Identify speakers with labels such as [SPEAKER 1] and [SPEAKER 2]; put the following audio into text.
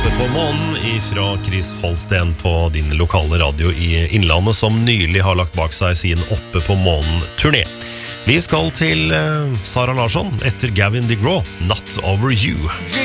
[SPEAKER 1] Oppe på månen ifra Chris Holsten på din lokale radio i Innlandet, som nylig har lagt bak seg sin Oppe på månen-turné. Vi skal til Sara Larsson etter Gavin DeGraw, Not Over You.